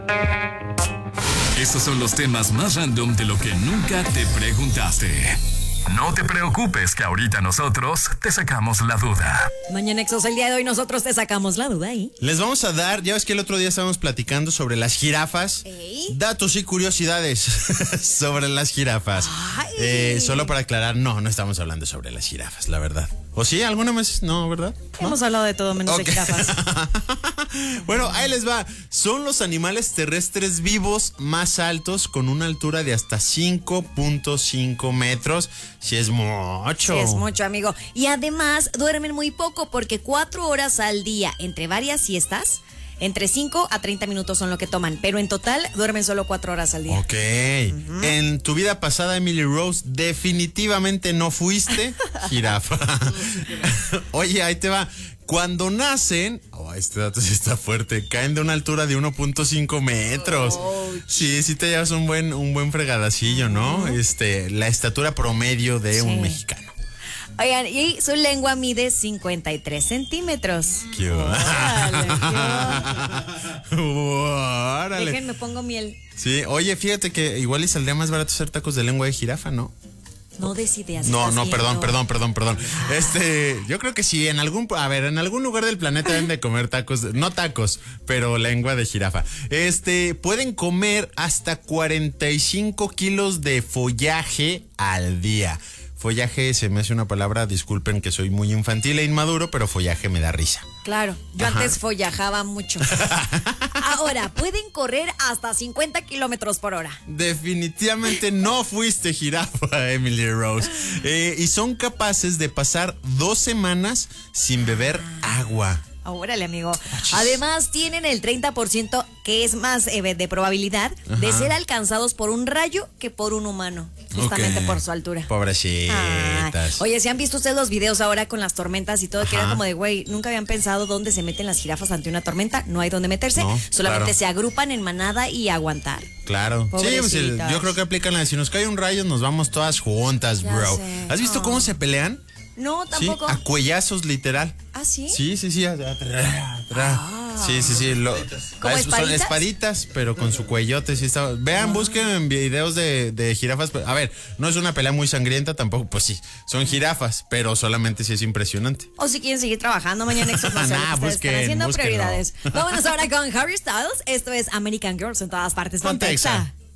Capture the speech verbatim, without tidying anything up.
Estos son los temas más random de lo que nunca te preguntaste. No te preocupes que ahorita nosotros te sacamos la duda. Mañana Exos, el día de hoy nosotros te sacamos la duda ahí. Les vamos a dar, ya ves que el otro día estábamos platicando sobre las jirafas. ¿Ey? Datos y curiosidades sobre las jirafas. Eh, solo para aclarar, no, no estamos hablando sobre las jirafas, la verdad. ¿O sí? ¿Alguna vez? No, ¿verdad? ¿No? Hemos hablado de todo menos Okay. de jirafas. Bueno, ahí les va. Son los animales terrestres vivos más altos con una altura de hasta cinco punto cinco metros. Si es mucho. Sí, es mucho, amigo. Y además duermen muy poco porque cuatro horas al día entre varias siestas, entre cinco a treinta minutos son lo que toman, pero en total duermen solo cuatro horas al día. Ok. Uh-huh. En tu vida pasada, Emily Rose, definitivamente no fuiste jirafa. Oye, ahí te va. Cuando nacen, oh, este dato sí está fuerte, caen de una altura de uno punto cinco metros. Oh. Sí, sí te llevas un buen, un buen fregadacillo, ¿no? Uh-huh. Este, la estatura promedio de sí. un mexicano. Oigan, y su lengua mide cincuenta y tres centímetros. ¡Qué órale! ¡Órale! Déjenme, pongo miel. Sí, oye, fíjate que igual y saldría más barato hacer tacos de lengua de jirafa, ¿no? No des ideas. No, no, perdón, perdón, perdón, perdón. Este, yo creo que sí, en algún, a ver, en algún lugar del planeta deben de comer tacos, no tacos, pero lengua de jirafa. Este, pueden comer hasta cuarenta y cinco kilos de follaje al día. Follaje se me hace una palabra, disculpen que soy muy infantil e inmaduro, pero follaje me da risa. Claro, yo Ajá. antes follajaba mucho. Ahora, pueden correr hasta cincuenta kilómetros por hora. Definitivamente no fuiste jirafa, Emily Rose. Eh, y son capaces de pasar dos semanas sin beber agua. Órale, amigo. Además, tienen el treinta por ciento que es más eh, de probabilidad Ajá. de ser alcanzados por un rayo que por un humano. Justamente okay. por su altura. Pobrecitas. Ay. Oye, ¿sí han visto ustedes los videos ahora con las tormentas y todo? Ajá. Que era como de, güey, nunca habían pensado dónde se meten las jirafas ante una tormenta. No hay dónde meterse. No, solamente claro. se agrupan en manada y aguantar. Claro. Sí, pues el, yo creo que aplican la de si nos cae un rayo, nos vamos todas juntas, ya bro. Sé. ¿Has visto oh. cómo se pelean? No, tampoco. Sí, a cuellazos, literal. ¿Ah, sí? Sí, sí, sí. Atrás, atrás. Ah. Sí, sí, sí. Lo, ¿Como es, espaditas? Son espaditas, pero con su cuellote. Sí está. Vean, ah. busquen videos de, de jirafas. A ver, no es una pelea muy sangrienta tampoco. Pues sí, son jirafas, pero solamente sí es impresionante. O si quieren seguir trabajando mañana, no sé nah, lo que busquen, están haciendo busquen, prioridades. No. Vámonos ahora con Harry Styles. Esto es American Girls en todas partes. Ponte Exa.